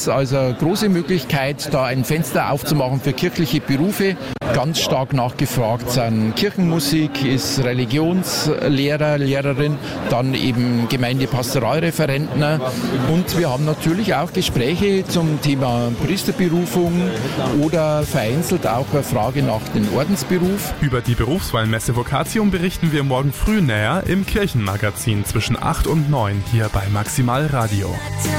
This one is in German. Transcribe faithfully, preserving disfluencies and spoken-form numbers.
uns also eine große Möglichkeit, da ein Fenster aufzumachen für kirchliche Berufe. Ganz stark nachgefragt sind Kirchenmusik, ist Religionslehrer, Lehrerin, dann eben Gemeindepastoralreferenten und wir haben natürlich auch Gespräche zum Thema Priesterberufung oder vereinzelt auch eine Frage nach dem Ordensberuf. Über die Berufswahlmesse Vocatium berichten wir morgen früh näher im Kirchenmagazin zwischen acht und neun hier bei Maximal Radio.